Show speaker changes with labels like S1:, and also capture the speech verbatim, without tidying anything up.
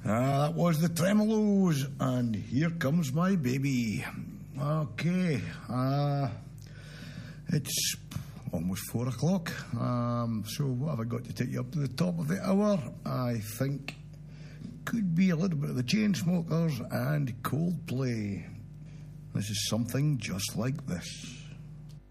S1: Ah, that was the Tremolos, and Here Comes My Baby. Okay, uh, it's almost four o'clock, um, so what have I got to take you up to the top of the hour? I think could be a little bit of the Chainsmokers and Coldplay. This is something just like this.